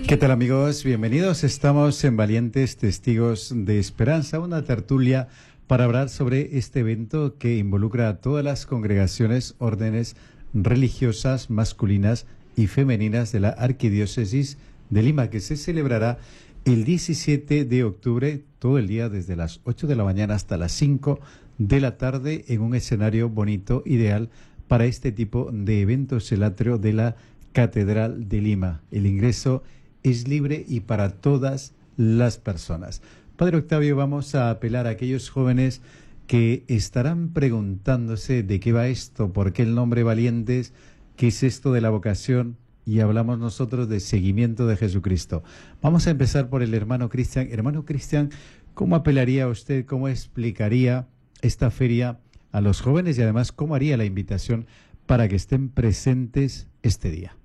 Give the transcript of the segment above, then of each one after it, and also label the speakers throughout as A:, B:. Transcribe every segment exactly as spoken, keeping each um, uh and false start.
A: ¿Qué tal, amigos? Bienvenidos. Estamos en Valientes Testigos de Esperanza, una tertulia para hablar sobre este evento que involucra a todas las congregaciones, órdenes religiosas masculinas y femeninas de la Arquidiócesis de Lima, que se celebrará el diecisiete de octubre, todo el día desde las ocho de la mañana hasta las cinco de la tarde, en un escenario bonito, ideal para este tipo de eventos, el atrio de la Catedral de Lima. El ingreso es libre y para todas las personas. Padre Octavio, vamos a apelar a aquellos jóvenes que estarán preguntándose de qué va esto, por qué el nombre Valientes, qué es esto de la vocación, y hablamos nosotros de seguimiento de Jesucristo. Vamos a empezar por el hermano Cristian. Hermano Cristian, ¿cómo apelaría usted, cómo explicaría esta feria a los jóvenes y además cómo haría la invitación para que estén presentes este día?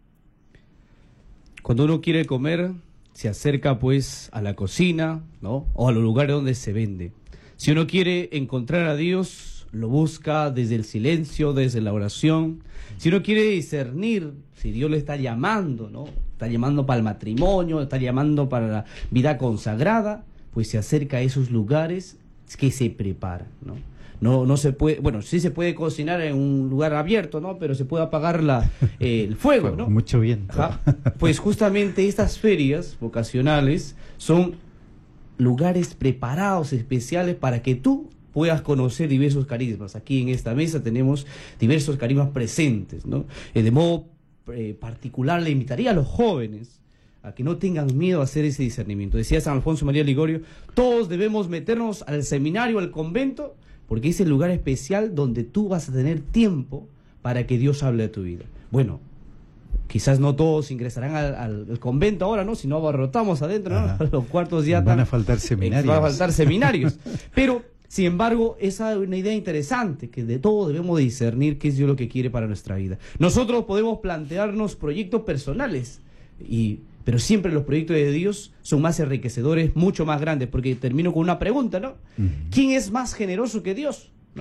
B: Cuando uno quiere comer, se acerca pues a la cocina, ¿no? O a los lugares donde se vende. Si uno quiere encontrar a Dios, lo busca desde el silencio, desde la oración. Si uno quiere discernir si Dios le está llamando, ¿no? Está llamando para el matrimonio, está llamando para la vida consagrada, pues se acerca a esos lugares que se prepara, ¿no? No, no se puede, bueno, sí se puede cocinar en un lugar abierto, ¿no? Pero se puede apagar la, eh, el fuego, ¿no?
A: Mucho viento.
B: Ajá. Pues justamente estas ferias vocacionales son lugares preparados especiales para que tú puedas conocer diversos carismas. Aquí en esta mesa tenemos diversos carismas presentes, ¿no? Eh, de modo eh, particular le invitaría a los jóvenes a que no tengan miedo a hacer ese discernimiento. Decía San Alfonso María Ligorio, todos debemos meternos al seminario, al convento, porque es el lugar especial donde tú vas a tener tiempo para que Dios hable a tu vida. Bueno, quizás no todos ingresarán al, al, al convento ahora, ¿no? Si no abarrotamos adentro, ¿no? Los cuartos ya
A: van
B: tan,
A: a faltar seminarios.
B: Van a faltar seminarios. Pero, sin embargo, esa es una idea interesante, que de todo debemos discernir qué es Dios lo que quiere para nuestra vida. Nosotros podemos plantearnos proyectos personales, y pero siempre los proyectos de Dios son más enriquecedores, mucho más grandes, porque termino con una pregunta, ¿no? Uh-huh. ¿Quién es más generoso que Dios? ¿No?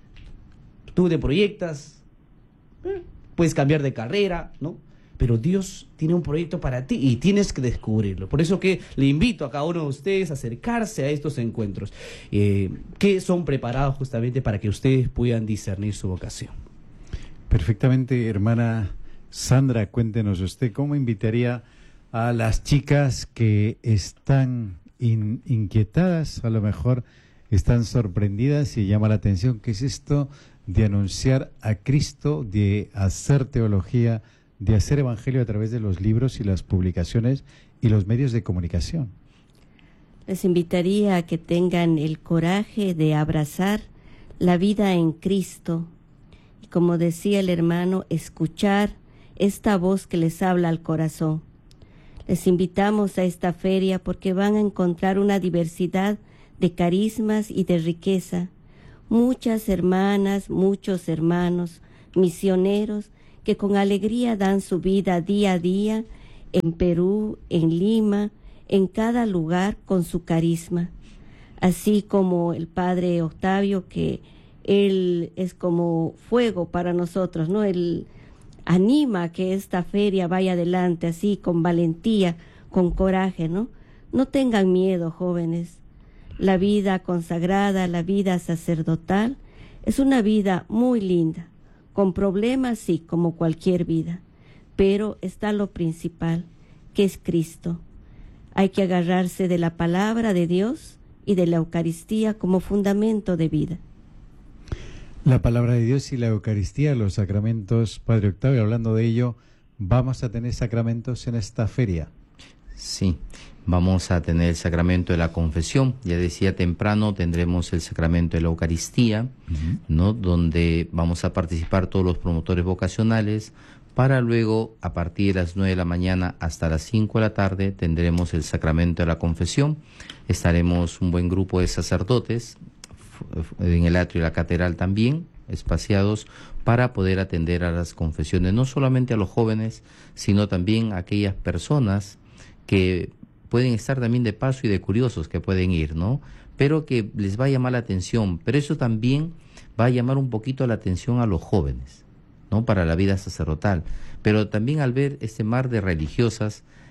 B: Tú te proyectas, eh, puedes cambiar de carrera, ¿no? Pero Dios tiene un proyecto para ti y tienes que descubrirlo. Por eso que le invito a cada uno de ustedes a acercarse a estos encuentros, eh, que son preparados justamente para que ustedes puedan discernir su vocación.
A: Perfectamente, hermana Sandra, cuéntenos usted cómo invitaría a las chicas que están in, inquietadas, a lo mejor están sorprendidas y llama la atención. ¿Qué es esto de anunciar a Cristo, de hacer teología, de hacer evangelio a través de los libros y las publicaciones y los medios de comunicación?
C: Les invitaría a que tengan el coraje de abrazar la vida en Cristo y, como decía el hermano, escuchar esta voz que les habla al corazón. Les invitamos a esta feria porque van a encontrar una diversidad de carismas y de riqueza. Muchas hermanas, muchos hermanos, misioneros, que con alegría dan su vida día a día en Perú, en Lima, en cada lugar con su carisma. Así como el Padre Octavio, que él es como fuego para nosotros, ¿no? Él anima a que esta feria vaya adelante así, con valentía, con coraje, ¿no? No tengan miedo, jóvenes. La vida consagrada, la vida sacerdotal, es una vida muy linda, con problemas, sí, como cualquier vida, pero está lo principal, que es Cristo. Hay que agarrarse de la palabra de Dios y de la Eucaristía como fundamento de vida.
A: La palabra de Dios y la Eucaristía, los sacramentos. Padre Octavio, hablando de ello, ¿vamos a tener sacramentos en esta feria?
D: Sí, vamos a tener el sacramento de la confesión. Ya decía temprano, tendremos el sacramento de la Eucaristía, uh-huh. ¿no? Donde vamos a participar todos los promotores vocacionales, para luego, a partir de las nueve de la mañana hasta las cinco de la tarde, tendremos el sacramento de la confesión. Estaremos un buen grupo de sacerdotes en el atrio de la catedral también, espaciados para poder atender a las confesiones, no solamente a los jóvenes, sino también a aquellas personas que pueden estar también de paso y de curiosos que pueden ir, ¿no? Pero que les va a llamar la atención, pero eso también va a llamar un poquito la atención a los jóvenes, ¿no? Para la vida sacerdotal, pero también al ver este mar de religiosas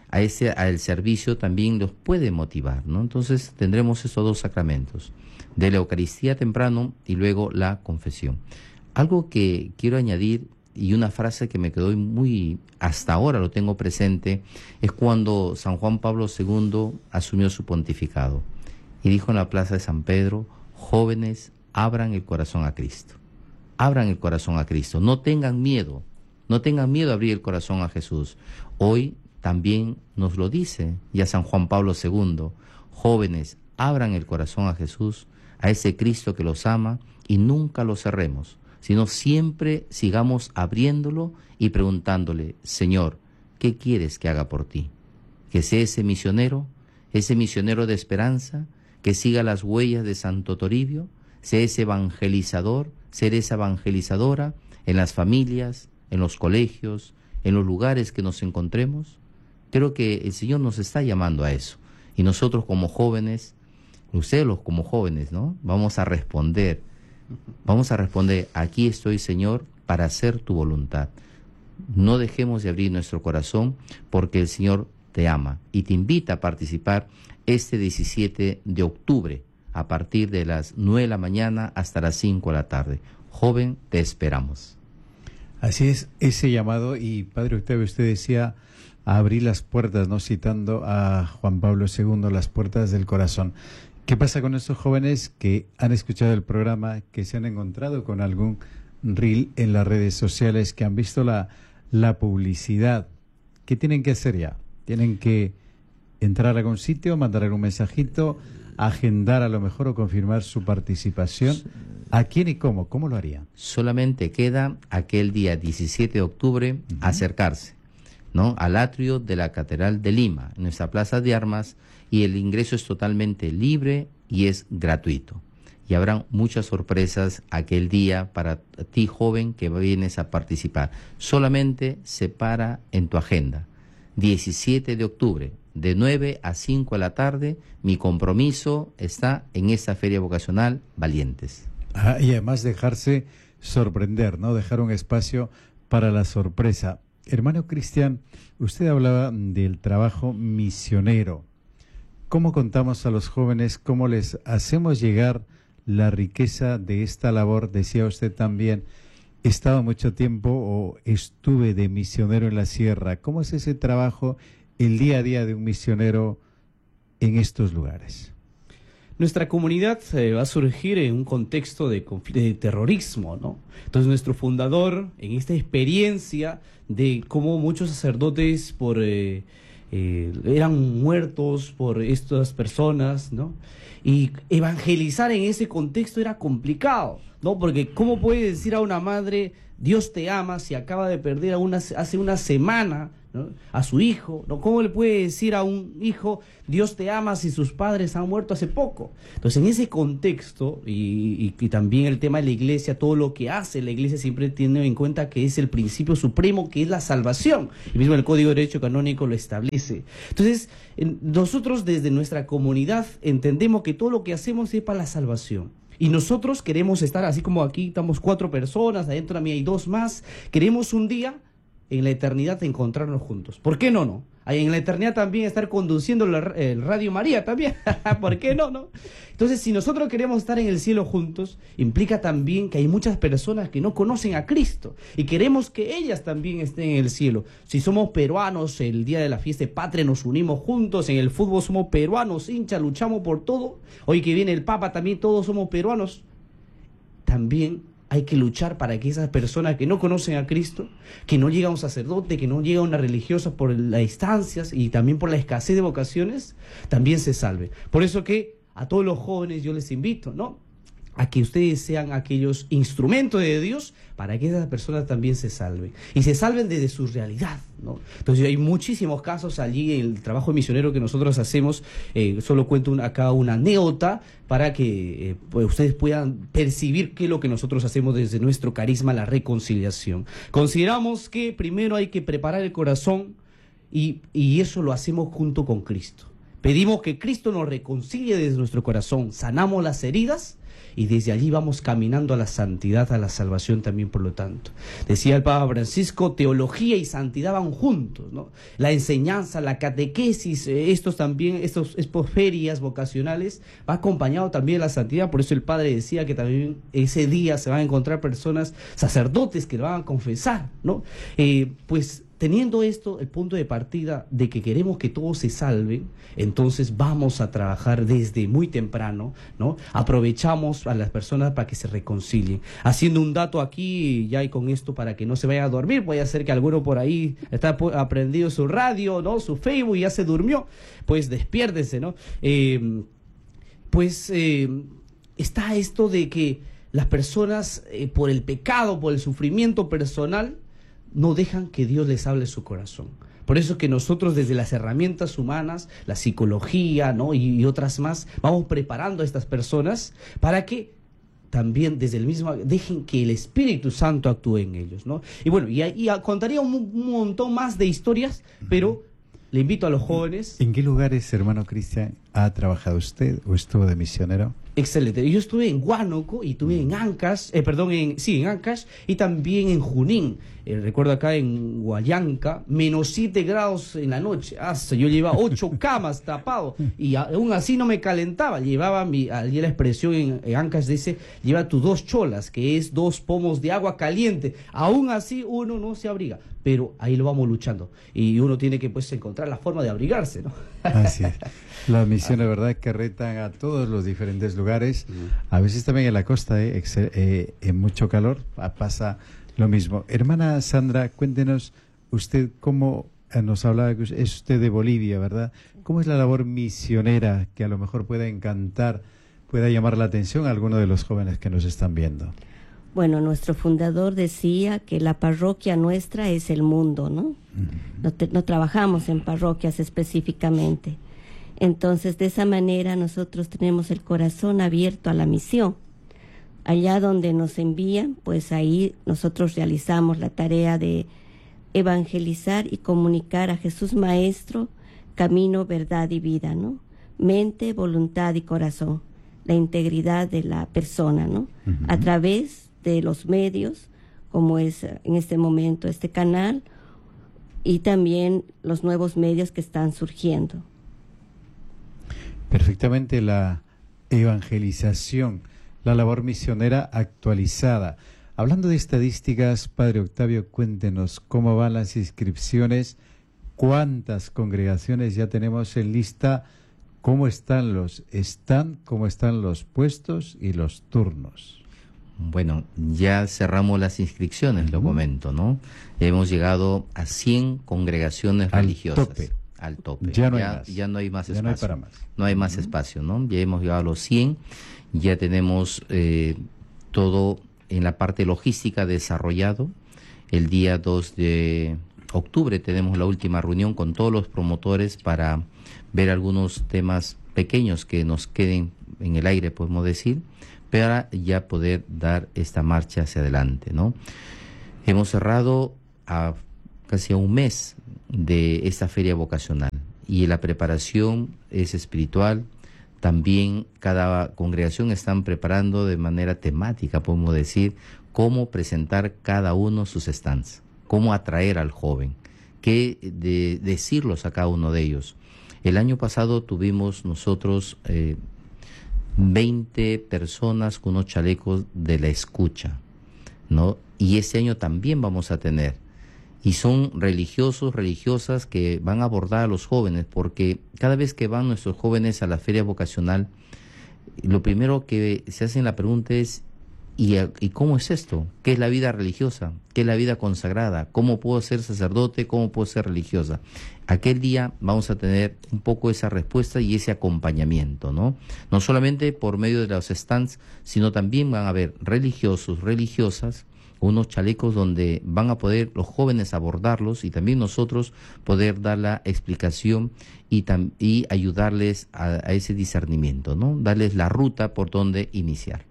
D: a ese al servicio también los puede motivar, ¿no? Entonces tendremos esos dos sacramentos, de la Eucaristía temprano y luego la confesión. Algo que quiero añadir, y una frase que me quedó muy, hasta ahora lo tengo presente, es cuando San Juan Pablo segundo asumió su pontificado y dijo en la plaza de San Pedro: jóvenes, abran el corazón a Cristo, abran el corazón a Cristo, no tengan miedo, no tengan miedo a abrir el corazón a Jesús. Hoy también nos lo dice ya San Juan Pablo segundo, jóvenes, abran el corazón a Jesús, a ese Cristo que los ama, y nunca lo cerremos, sino siempre sigamos abriéndolo y preguntándole: Señor, ¿qué quieres que haga por ti? Que sea ese misionero, ese misionero de esperanza, que siga las huellas de Santo Toribio, sea ese evangelizador, ser esa evangelizadora en las familias, en los colegios, en los lugares que nos encontremos. Creo que el Señor nos está llamando a eso. Y nosotros como jóvenes, ustedes los como jóvenes, ¿no? Vamos a responder. Vamos a responder: aquí estoy, Señor, para hacer tu voluntad. No dejemos de abrir nuestro corazón, porque el Señor te ama y te invita a participar este diecisiete de octubre a partir de las nueve de la mañana hasta las cinco de la tarde. Joven, te esperamos.
A: Así es, ese llamado. Y Padre Octavio, usted decía abrir las puertas, ¿no? Citando a Juan Pablo segundo, las puertas del corazón. ¿Qué pasa con estos jóvenes que han escuchado el programa, que se han encontrado con algún reel en las redes sociales, que han visto la, la publicidad? ¿Qué tienen que hacer ya? ¿Tienen que entrar a algún sitio, mandar algún mensajito, agendar a lo mejor o confirmar su participación? ¿A quién y cómo? ¿Cómo lo harían?
D: Solamente queda aquel día diecisiete de octubre uh-huh. acercarse, ¿no?, al atrio de la Catedral de Lima, en nuestra plaza de armas, y el ingreso es totalmente libre y es gratuito. Y habrán muchas sorpresas aquel día para ti, joven, que vienes a participar. Solamente separa en tu agenda: diecisiete de octubre, de nueve a cinco de la tarde, mi compromiso está en esta feria vocacional Valientes.
A: Ah, y además dejarse sorprender, ¿no? Dejar un espacio para la sorpresa. Hermano Cristian, usted hablaba del trabajo misionero. ¿Cómo contamos a los jóvenes, cómo les hacemos llegar la riqueza de esta labor? Decía usted también, he estado mucho tiempo o estuve de misionero en la sierra. ¿Cómo es ese trabajo, el día a día de un misionero en estos lugares?
B: Nuestra comunidad eh, va a surgir en un contexto de, de terrorismo, ¿no? Entonces nuestro fundador, en esta experiencia de cómo muchos sacerdotes por eh, eh, eran muertos por estas personas, ¿no? Y evangelizar en ese contexto era complicado, ¿no? Porque ¿cómo puede decir a una madre: Dios te ama, si acaba de perder a una, hace una semana, ¿no?, a su hijo, ¿no? ¿Cómo le puede decir a un hijo: Dios te ama, si sus padres han muerto hace poco? Entonces, en ese contexto, y, y, y también el tema de la iglesia, todo lo que hace la iglesia siempre tiene en cuenta que es el principio supremo, que es la salvación. Y mismo el Código de Derecho Canónico lo establece. Entonces, en, nosotros desde nuestra comunidad entendemos que todo lo que hacemos es para la salvación. Y nosotros queremos estar, así como aquí estamos cuatro personas, adentro de mí hay dos más, queremos un día en la eternidad encontrarnos juntos. ¿Por qué no, no? En la eternidad también estar conduciendo la, el Radio María también. ¿Por qué no, no? Entonces, si nosotros queremos estar en el cielo juntos, implica también que hay muchas personas que no conocen a Cristo y queremos que ellas también estén en el cielo. Si somos peruanos, el día de la fiesta patria nos unimos juntos, en el fútbol somos peruanos, hinchas, luchamos por todo. Hoy que viene el Papa también todos somos peruanos. También hay que luchar para que esas personas que no conocen a Cristo, que no llega un sacerdote, que no llega una religiosa por las distancias y también por la escasez de vocaciones, también se salven. Por eso que a todos los jóvenes yo les invito, ¿no?, a que ustedes sean aquellos instrumentos de Dios para que esas personas también se salven. Y se salven desde su realidad, ¿no? Entonces hay muchísimos casos allí en el trabajo misionero que nosotros hacemos. Eh, solo cuento un, acá una anécdota para que eh, pues ustedes puedan percibir qué es lo que nosotros hacemos desde nuestro carisma, la reconciliación. Consideramos que primero hay que preparar el corazón y, y eso lo hacemos junto con Cristo. Pedimos que Cristo nos reconcilie desde nuestro corazón, sanamos las heridas y desde allí vamos caminando a la santidad, a la salvación también, por lo tanto. Decía el Papa Francisco, teología y santidad van juntos, ¿no? La enseñanza, la catequesis, eh, estos también, estos, estos ferias vocacionales, va acompañado también de la santidad. Por eso el Padre decía que también ese día se van a encontrar personas, sacerdotes que lo van a confesar, ¿no? Eh, pues teniendo esto, el punto de partida de que queremos que todos se salven, entonces vamos a trabajar desde muy temprano, ¿no? Aprovechamos a las personas para que se reconcilien. Haciendo un dato aquí, ya y con esto para que no se vaya a dormir, puede ser que alguno por ahí está aprendido su radio, ¿no? Su Facebook y ya se durmió, pues despiértese, ¿no? Eh, pues eh, está esto de que las personas, eh, por el pecado, por el sufrimiento personal, no dejan que Dios les hable su corazón. Por eso que nosotros desde las herramientas humanas, la psicología, ¿no? y, y otras más, vamos preparando a estas personas para que también desde el mismo dejen que el Espíritu Santo actúe en ellos, ¿no? Y bueno, y, y contaría un, un montón más de historias, pero le invito a los jóvenes.
A: ¿En qué lugares, hermano Cristian, ha trabajado usted o estuvo de misionero?
B: Excelente. Yo estuve en Huánuco y estuve en Ancash, eh, perdón, en, sí, en Ancash y también en Junín. Eh, recuerdo acá en Huallanca, menos siete grados en la noche. Ah, yo llevaba ocho camas tapado y aún así no me calentaba. Llevaba mi, allí la expresión en, en Ancash dice, lleva tus dos cholas, que es dos pomos de agua caliente. Aún así uno no se abriga, pero ahí lo vamos luchando y uno tiene que pues encontrar la forma de abrigarse, ¿no?
A: Así es. Las misiones, ¿verdad?, que retan a todos los diferentes lugares. A veces también en la costa, ¿eh? Ex- eh, en mucho calor, pasa lo mismo. Hermana Sandra, cuéntenos usted cómo, eh, nos hablaba, es usted de Bolivia, ¿verdad? ¿Cómo es la labor misionera que a lo mejor pueda encantar, pueda llamar la atención a alguno de los jóvenes que nos están viendo?
C: Bueno, nuestro fundador decía que la parroquia nuestra es el mundo, ¿no? Uh-huh. No, te, no trabajamos en parroquias específicamente. Entonces, de esa manera nosotros tenemos el corazón abierto a la misión. Allá donde nos envían, pues ahí nosotros realizamos la tarea de evangelizar y comunicar a Jesús Maestro, camino, verdad y vida, ¿no? Mente, voluntad y corazón, la integridad de la persona, ¿no? Uh-huh. A través de los medios, como es en este momento este canal, y también los nuevos medios que están surgiendo.
A: Perfectamente, la evangelización, la labor misionera actualizada. Hablando de estadísticas, Padre Octavio, cuéntenos cómo van las inscripciones, cuántas congregaciones ya tenemos en lista, cómo están los están, cómo están los puestos y los turnos.
D: Bueno, ya cerramos las inscripciones, lo comento, ¿no? Hemos llegado a cien congregaciones
A: al
D: religiosas.
A: Tope.
D: Al tope.
A: Ya no
D: ya,
A: hay más.
D: Ya no hay más
A: ya
D: espacio.
A: No hay para más.
D: No hay más uh-huh. espacio, ¿no? Ya hemos llegado a los cien, ya tenemos eh, todo en la parte logística desarrollado. El día dos de octubre tenemos la última reunión con todos los promotores para ver algunos temas pequeños que nos queden en el aire, podemos decir, para ya poder dar esta marcha hacia adelante, ¿no? Hemos cerrado a casi a un mes de esta feria vocacional y la preparación es espiritual. También cada congregación están preparando de manera temática, podemos decir, cómo presentar cada uno sus stands, cómo atraer al joven, qué de decirlos a cada uno de ellos. El año pasado tuvimos nosotros eh, veinte personas con unos chalecos de la escucha, ¿no? Y este año también vamos a tener. Y son religiosos, religiosas que van a abordar a los jóvenes, porque cada vez que van nuestros jóvenes a la feria vocacional, lo primero que se hacen la pregunta es, ¿y, ¿y cómo es esto? ¿Qué es la vida religiosa? ¿Qué es la vida consagrada? ¿Cómo puedo ser sacerdote? ¿Cómo puedo ser religiosa? Aquel día vamos a tener un poco esa respuesta y ese acompañamiento, ¿no? No solamente por medio de los stands, sino también van a haber religiosos, religiosas, unos chalecos donde van a poder los jóvenes abordarlos y también nosotros poder dar la explicación y, tam- y ayudarles a, a ese discernimiento, ¿no? Darles la ruta por donde iniciar.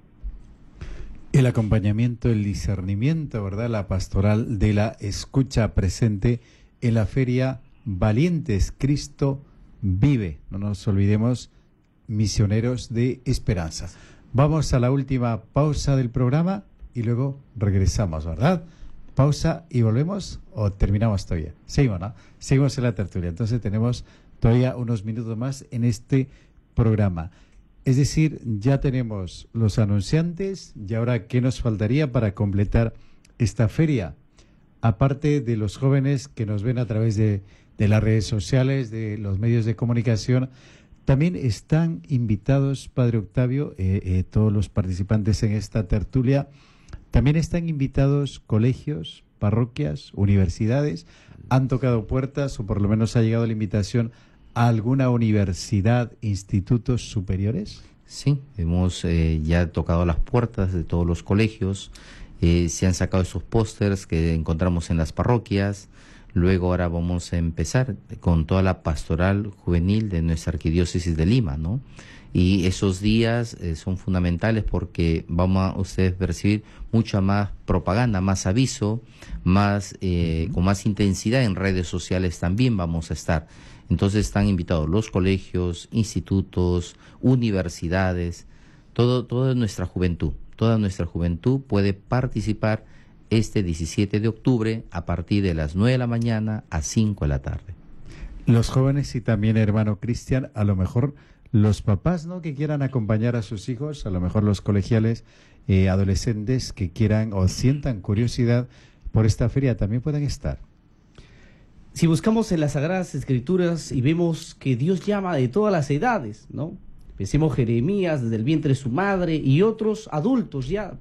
A: El acompañamiento, el discernimiento, ¿verdad? La pastoral de la escucha presente en la feria Valientes Cristo Vive. No nos olvidemos, misioneros de esperanza. Vamos a la última pausa del programa y luego regresamos, ¿verdad? Pausa y volvemos o terminamos todavía. Seguimos, ¿no? Seguimos en la tertulia. Entonces tenemos todavía unos minutos más en este programa. Es decir, ya tenemos los anunciantes y ahora, ¿qué nos faltaría para completar esta feria? Aparte de los jóvenes que nos ven a través de, de las redes sociales, de los medios de comunicación, también están invitados, Padre Octavio, eh, eh, todos los participantes en esta tertulia, también están invitados colegios, parroquias, universidades. ¿Han tocado puertas o por lo menos ha llegado la invitación a alguna universidad, institutos superiores?
D: Sí, hemos eh, ya tocado las puertas de todos los colegios, eh, se han sacado esos pósters que encontramos en las parroquias. Luego ahora vamos a empezar con toda la pastoral juvenil de nuestra arquidiócesis de Lima, ¿no? Y esos días eh, son fundamentales porque vamos a ustedes percibir mucha más propaganda, más aviso, más eh, con más intensidad en redes sociales también vamos a estar. Entonces están invitados los colegios, institutos, universidades, todo, toda nuestra juventud, toda nuestra juventud puede participar este diecisiete de octubre a partir de las nueve de la mañana a cinco de la tarde.
A: Los jóvenes y también, hermano Cristian, a lo mejor los papás, ¿no?, que quieran acompañar a sus hijos, a lo mejor los colegiales, eh, adolescentes que quieran o sientan curiosidad por esta feria también pueden estar.
B: Si buscamos en las Sagradas Escrituras y vemos que Dios llama de todas las edades, ¿no? Pensemos Jeremías desde el vientre de su madre y otros adultos ya.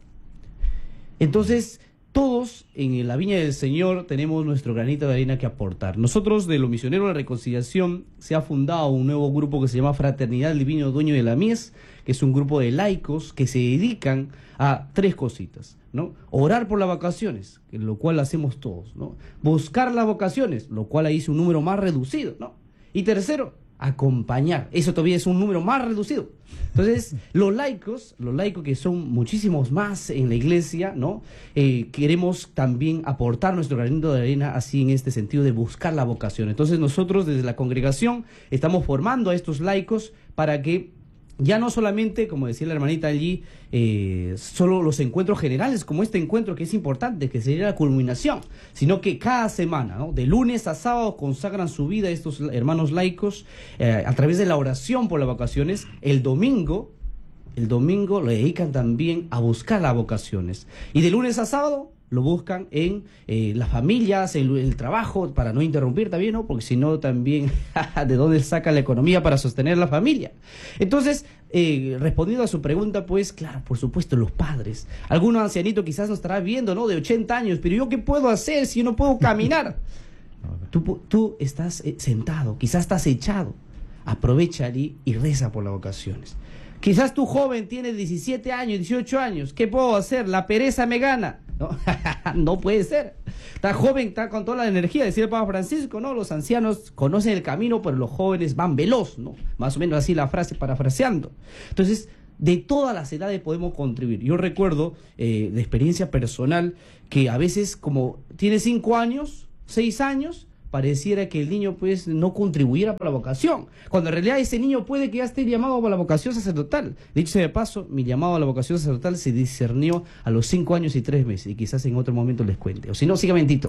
B: Entonces, todos en la viña del Señor tenemos nuestro granito de arena que aportar. Nosotros de los Misioneros de la Reconciliación se ha fundado un nuevo grupo que se llama Fraternidad del Divino Dueño de la Mies, que es un grupo de laicos que se dedican a tres cositas, ¿no? Orar por las vocaciones, lo cual hacemos todos, ¿no? Buscar las vocaciones, lo cual ahí es un número más reducido, ¿no? Y tercero, acompañar, eso todavía es un número más reducido. Entonces, los laicos, los laicos que son muchísimos más en la iglesia, ¿no? Eh, queremos también aportar nuestro granito de arena así en este sentido de buscar la vocación. Entonces, nosotros desde la congregación estamos formando a estos laicos para que ya no solamente, como decía la hermanita allí, eh, solo los encuentros generales como este encuentro que es importante, que sería la culminación, sino que cada semana, ¿no?, de lunes a sábado consagran su vida estos hermanos laicos eh, a través de la oración por las vocaciones. El domingo, el domingo lo dedican también a buscar las vocaciones. Y de lunes a sábado lo buscan en eh, las familias, en el trabajo, para no interrumpir también, ¿no? Porque si no también, ¿de dónde saca la economía para sostener la familia? Entonces, eh, respondiendo a su pregunta, pues, claro, por supuesto, los padres. Algunos ancianitos quizás nos estará viendo, ¿no?, de ochenta años, pero ¿yo qué puedo hacer si yo no puedo caminar? tú, tú estás eh, sentado, quizás estás echado. Aprovecha allí y reza por las vocaciones. Quizás tu joven tiene diecisiete años, dieciocho años. ¿Qué puedo hacer? La pereza me gana. No, no puede ser. Está joven, está con toda la energía. Decía el Papa Francisco, ¿no? Los ancianos conocen el camino, pero los jóvenes van veloz, ¿no? Más o menos así la frase, parafraseando. Entonces, de todas las edades podemos contribuir. Yo recuerdo eh, de experiencia personal que a veces, como tiene cinco años, seis años, pareciera que el niño pues no contribuyera para la vocación, cuando en realidad ese niño puede que ya esté llamado para la vocación sacerdotal. Dicho sea de paso, mi llamado a la vocación sacerdotal se discernió a los cinco años y tres meses, y quizás en otro momento les cuente, o si no, siga mentito.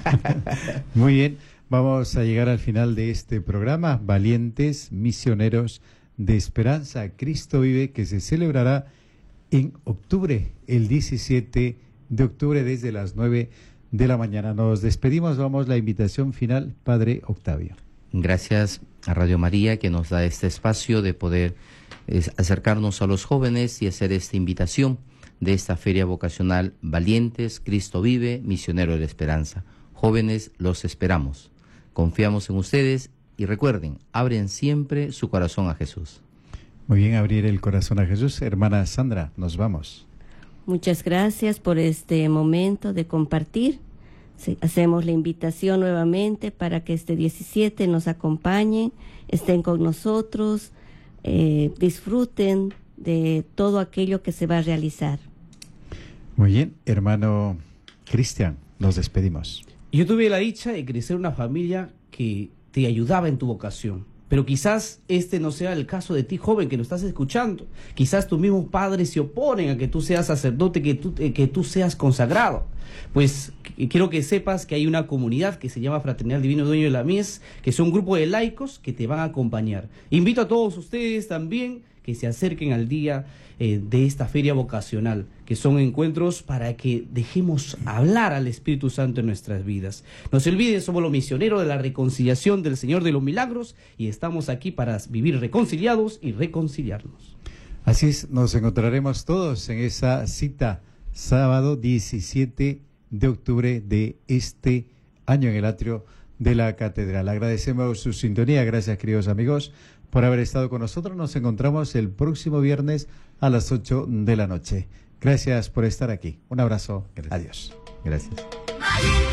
A: Muy bien, vamos a llegar al final de este programa, Valientes Misioneros de Esperanza. Cristo Vive, que se celebrará en octubre, el diecisiete de octubre, desde las nueve de la mañana. Nos despedimos, vamos a la invitación final, Padre Octavio.
D: Gracias a Radio María, que nos da este espacio de poder eh, acercarnos a los jóvenes y hacer esta invitación de esta feria vocacional Valientes, Cristo Vive, Misionero de la Esperanza. Jóvenes, los esperamos. Confiamos en ustedes y recuerden, abren siempre su corazón a Jesús.
A: Muy bien, abrir el corazón a Jesús. Hermana Sandra, nos vamos.
C: Muchas gracias por este momento de compartir. Sí, hacemos la invitación nuevamente para que este diecisiete nos acompañen, estén con nosotros, eh, disfruten de todo aquello que se va a realizar.
A: Muy bien, hermano Cristian, nos despedimos.
B: Yo tuve la dicha de crecer en una familia que te ayudaba en tu vocación. Pero quizás este no sea el caso de ti, joven, que nos estás escuchando. Quizás tus mismos padres se oponen a que tú seas sacerdote, que tú, eh, que tú seas consagrado. Pues quiero que sepas que hay una comunidad que se llama Fraternidad Divino Dueño de la Mies, que son un grupo de laicos que te van a acompañar. Invito a todos ustedes también que se acerquen al día eh, de esta feria vocacional, que son encuentros para que dejemos hablar al Espíritu Santo en nuestras vidas. No se olviden, somos los misioneros de la reconciliación del Señor de los Milagros y estamos aquí para vivir reconciliados y reconciliarnos.
A: Así es, nos encontraremos todos en esa cita sábado diecisiete de octubre de este año en el atrio de la Catedral. Agradecemos su sintonía, gracias queridos amigos por haber estado con nosotros. Nos encontramos el próximo viernes a las ocho de la noche. Gracias por estar aquí. Un abrazo.
D: Gracias.
A: Adiós.
D: Gracias.